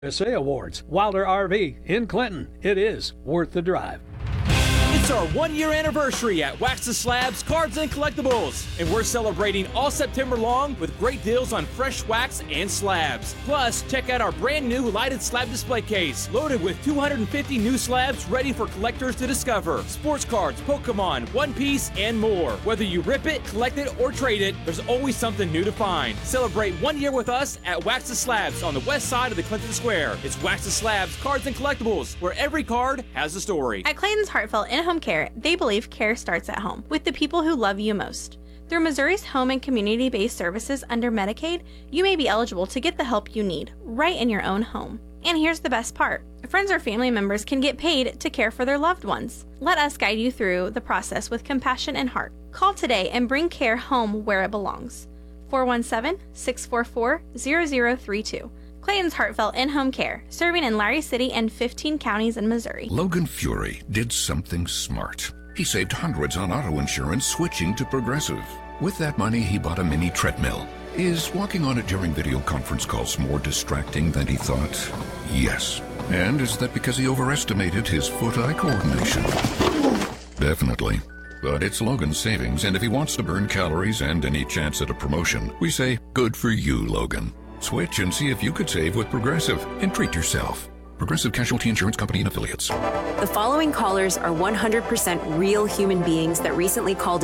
USA Awards. Wilder RV in Clinton. It is worth the drive. It's our 1-year anniversary at Wax the Slabs Cards and Collectibles, and we're celebrating all September long with great deals on fresh wax and slabs. Plus, check out our brand new lighted slab display case, loaded with 250 new slabs ready for collectors to discover. Sports cards, Pokemon, One Piece, and more. Whether you rip it, collect it, or trade it, there's always something new to find. Celebrate 1 year with us at Wax the Slabs on the west side of the Clinton Square. It's Wax the Slabs Cards and Collectibles, where every card has a story. At Clayton's Heartfelt In-Home Care, they believe care starts at home, with the people who love you most. Through Missouri's home and community-based services under Medicaid, you may be eligible to get the help you need, right in your own home. And here's the best part. Friends or family members can get paid to care for their loved ones. Let us guide you through the process with compassion and heart. Call today and bring care home where it belongs. 417-644-0032. Clayton's Heartfelt In-Home Care, serving in Larry City and 15 counties in Missouri. Logan Fury did something smart. He saved hundreds on auto insurance switching to Progressive. With that money, he bought a mini treadmill. Is walking on it during video conference calls more distracting than he thought? Yes. And is that because he overestimated his foot-eye coordination? Definitely. But it's Logan's savings, and if he wants to burn calories and any chance at a promotion, we say, good for you, Logan. Switch and see if you could save with Progressive and treat yourself. Progressive Casualty Insurance Company and Affiliates. The following callers are 100% real human beings that recently called